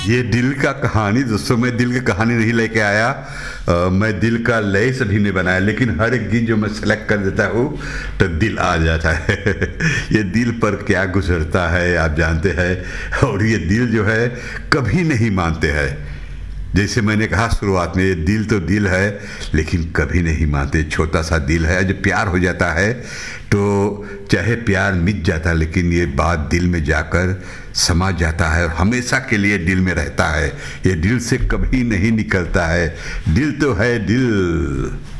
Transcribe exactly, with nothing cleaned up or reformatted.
ये दिल का कहानी दोस्तों, मैं दिल की कहानी नहीं लेके आया। आ, मैं दिल का लय सभी ने बनाया, लेकिन हर एक गीत जो मैं सेलेक्ट कर देता हूँ तो दिल आ जाता है। ये दिल पर क्या गुजरता है आप जानते हैं, और ये दिल जो है कभी नहीं मानते हैं। जैसे मैंने कहा शुरुआत में, ये दिल तो दिल है लेकिन कभी नहीं मानते। छोटा सा दिल है, जब प्यार हो जाता है तो चाहे प्यार मिट जाता है लेकिन ये बात दिल में जाकर समा जाता है और हमेशा के लिए दिल में रहता है। ये दिल से कभी नहीं निकलता है। दिल तो है दिल।